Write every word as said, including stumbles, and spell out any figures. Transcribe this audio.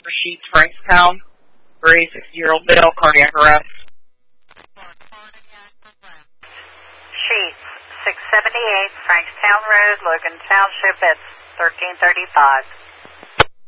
for Sheets, Frankstown. three sixty-year-old male, cardiac arrest. Sheets, six seventy-eight Frankstown Road, Logan Township at thirteen thirty-five.